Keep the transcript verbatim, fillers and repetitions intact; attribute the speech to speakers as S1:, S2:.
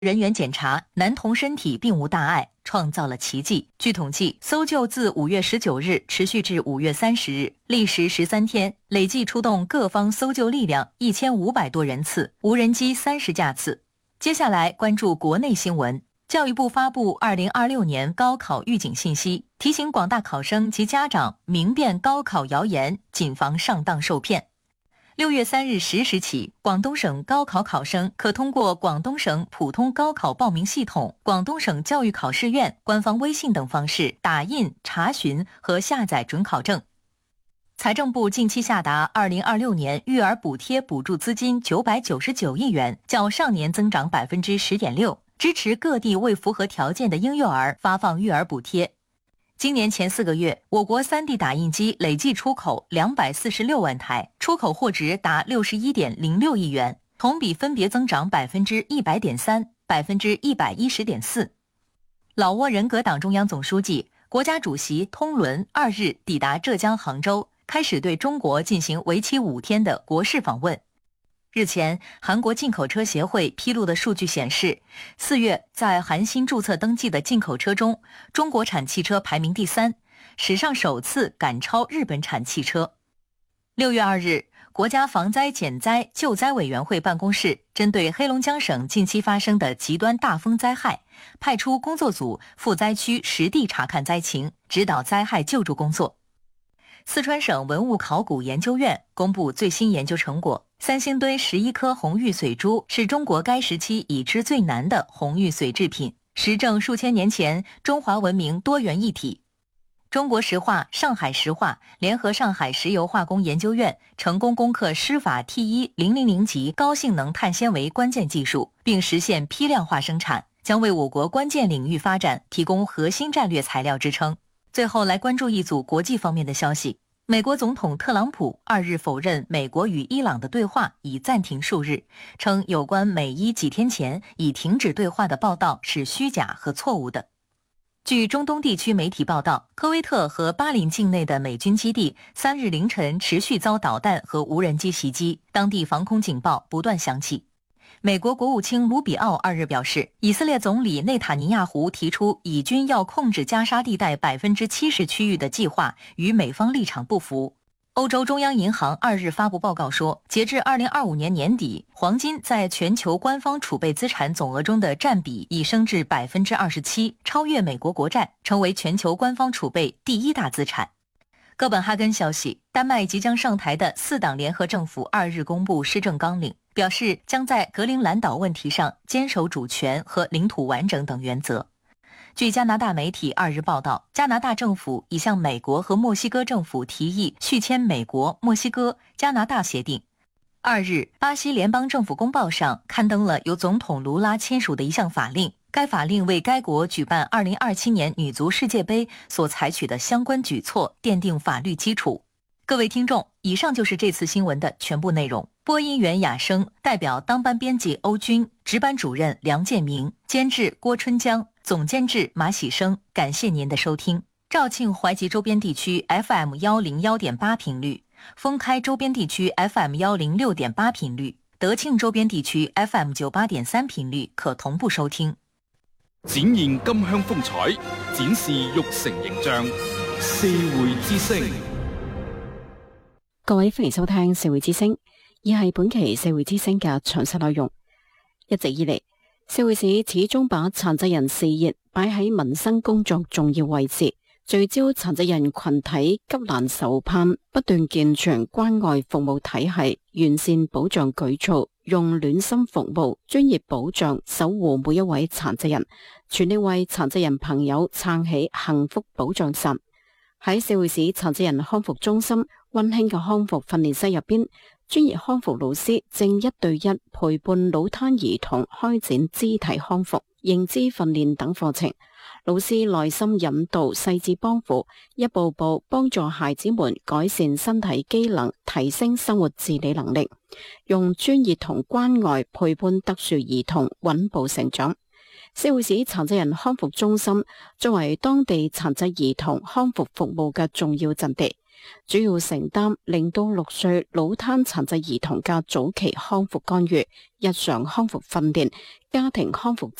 S1: 人员检查，男童身体并无大碍，创造了奇迹。据统计，搜救自五月十九日持续至五月三十日，历时十三天，累计出动各方搜救力量一千五百多人次，无人机三十架次。接下来关注国内新闻。教育部发布二零二六年高考预警信息，提醒广大考生及家长明辨高考谣言，谨防上当受骗。六月三日十时起，广东省高考考生可通过广东省普通高考报名系统、广东省教育考试院官方微信等方式打印、查询和下载准考证。财政部近期下达二零二六年育儿补贴补助资金九百九十九亿元，较上年增长百分之十点六，支持各地为符合条件的婴幼儿发放育儿补贴。今年前四个月，我国 三 D 打印机累计出口两百四十六万台，出口货值达六十一点零六亿元，同比分别增长百分之一百点三、百分之一百一十点四。老挝人格党中央总书记、国家主席通伦二日抵达浙江杭州，开始对中国进行为期五天的国事访问。日前，韩国进口车协会披露的数据显示，四月在韩新注册登记的进口车中，中国产汽车排名第三，史上首次赶超日本产汽车。六月二日，国家防灾减灾救灾委员会办公室针对黑龙江省近期发生的极端大风灾害，派出工作组赴灾区实地查看灾情，指导灾害救助工作。四川省文物考古研究院公布最新研究成果，三星堆十一颗红玉髓珠是中国该时期已知最难的红玉髓制品，实证数千年前中华文明多元一体。中国石化、上海石化联合上海石油化工研究院成功攻克施法 T 一零零零级高性能碳纤维关键技术，并实现批量化生产，将为我国关键领域发展提供核心战略材料支撑。最后来关注一组国际方面的消息。美国总统特朗普二日否认美国与伊朗的对话已暂停数日，称有关美伊几天前已停止对话的报道是虚假和错误的。据中东地区媒体报道，科威特和巴林境内的美军基地三日凌晨持续遭导弹和无人机袭击，当地防空警报不断响起。美国国务卿卢比奥二日表示，以色列总理内塔尼亚胡提出以军要控制加沙地带 百分之七十 区域的计划与美方立场不符。欧洲中央银行二日发布报告说，截至二零二五年年底，黄金在全球官方储备资产总额中的占比已升至 百分之二十七， 超越美国国债，成为全球官方储备第一大资产。哥本哈根消息，丹麦即将上台的四党联合政府二日公布施政纲领，表示将在格陵兰岛问题上坚守主权和领土完整等原则。据加拿大媒体二日报道，加拿大政府已向美国和墨西哥政府提议续签美国、墨西哥、加拿大协定。二日，巴西联邦政府公报上刊登了由总统卢拉签署的一项法令，该法令为该国举办二零二七年女足世界杯所采取的相关举措奠定法律基础。各位听众，以上就是这次新闻的全部内容。播音员雅生，代表当班编辑欧军，值班主任梁建明，监制郭春江，总监制马喜生。感谢您的收听。肇庆怀集周边地区 F M 一零一点八 频率，封开周边地区 F M 一零六点八 频率，德庆周边地區 F M 九十八點三 頻率可同步收聽。
S2: 展現金鄉風采，展示玉成形象。社會之聲，
S3: 各位歡迎收聽社會之聲，以係本期社會之聲嘅詳細內容。一直以嚟，社會市始終把殘疾人事業擺喺民生工作重要位置，聚焦殘疾人群體急難愁盼，不斷健全關愛服務體系，完善保障舉措，用暖心服務、專業保障守護每一位殘疾人，全力為殘疾人朋友撐起幸福保障傘。喺社會市殘疾人康復中心溫馨嘅康復訓練室入邊，專業康復老師正一對一陪伴腦癱兒童開展肢體康復、認知訓練等課程。老師耐心引導、細緻幫扶，一步步幫助孩子們改善身體機能，提升生活自理能力，用專業同關愛陪伴特殊兒童穩步成長。社會市殘疾人康復中心作為當地殘疾兒童康復服務嘅重要陣地， 主要承擔零到六歲腦癱殘疾兒童嘅早期康復干預、日常康復訓練、家庭康復